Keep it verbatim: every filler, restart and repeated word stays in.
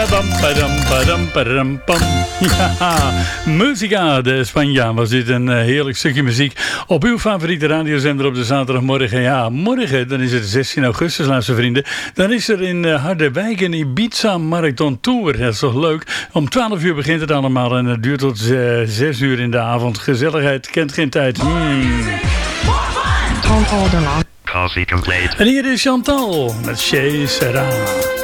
Bam, badam, badam, badam, bam. Ja, Musica de Spanjaan was dit een uh, heerlijk stukje muziek op uw favoriete radiozender op de zaterdagmorgen. Ja, morgen, dan is het zestien augustus, luister vrienden. Dan is er in uh, Harderwijk een Ibiza Marathon Tour. Dat is toch leuk? Om twaalf uur begint het allemaal en het duurt tot uh, zes uur in de avond. Gezelligheid kent geen tijd. Hmm. Tom Alderman. Coffee complete. En hier is Chantal met Chez Serra.